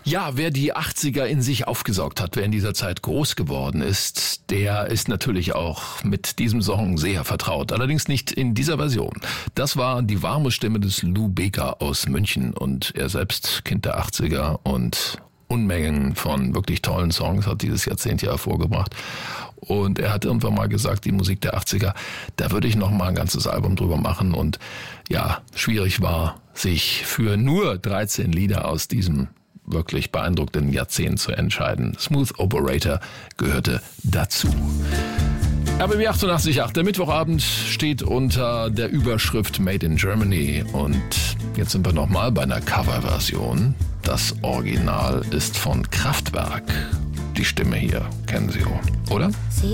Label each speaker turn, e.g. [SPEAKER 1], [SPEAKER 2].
[SPEAKER 1] Ja, wer die 80er in sich aufgesaugt hat, wer in dieser Zeit groß geworden ist, der ist natürlich auch mit diesem Song sehr vertraut. Allerdings nicht in dieser Version. Das war die warme Stimme des Lou Bega aus München und er selbst Kind der 80er und Unmengen von wirklich tollen Songs hat dieses Jahrzehnt ja hervorgebracht. Und er hat irgendwann mal gesagt, die Musik der 80er, da würde ich noch mal ein ganzes Album drüber machen. Und ja, schwierig war, sich für nur 13 Lieder aus diesem wirklich beeindruckenden Jahrzehnt zu entscheiden. Smooth Operator gehörte dazu. RBB 88.8, der Mittwochabend steht unter der Überschrift Made in Germany. Und jetzt sind wir nochmal bei einer Coverversion. Das Original ist von Kraftwerk. Die Stimme hier kennen Sie, oder?